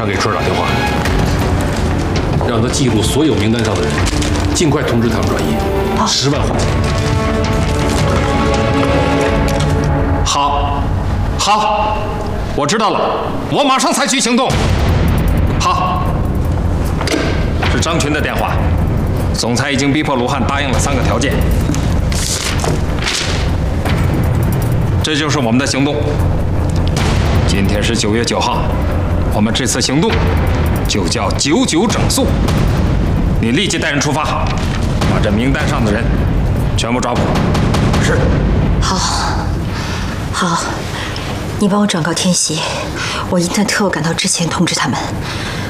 上给春儿打电话，让他记录所有名单上的人，尽快通知他们转移。10万黄金。 好，好，我知道了，我马上采取行动。好，是张群的电话，总裁已经逼迫卢汉答应了3个条件，这就是我们的行动。今天是9月9号，我们这次行动就叫99整肃。你立即带人出发，把这名单上的人全部抓捕。是。 好，好，你帮我转告天袭，我一旦特务赶到之前通知他们。